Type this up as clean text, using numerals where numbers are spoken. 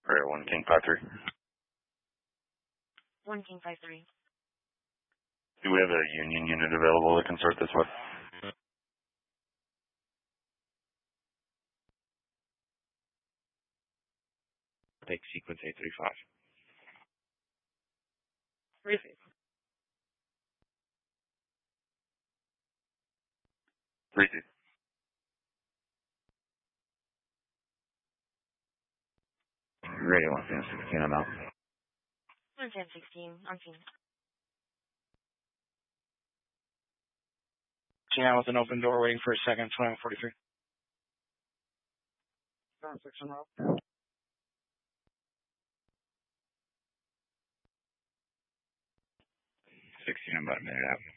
Or 1 King 5-3. 1 King 5-3. Do we have a union unit available that can start this way? Take sequence 835. Receive. 3-2. Radio 11016, I'm out. 11016, on scene. Channel with an open door waiting for a second, 2143. 16, I'm about a minute out.